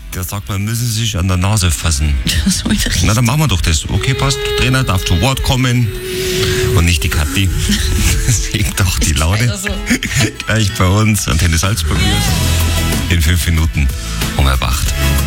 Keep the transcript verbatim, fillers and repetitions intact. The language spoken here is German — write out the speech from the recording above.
Der sagt, man müssen sich an der Nase fassen. Das war richtig. Na, dann machen wir doch das. Okay, passt. Trainer darf zu Wort kommen. Und nicht die Kathi. Singt doch die Laune. So. Gleich bei uns. Antenne Salzburg in fünf Minuten um erwacht.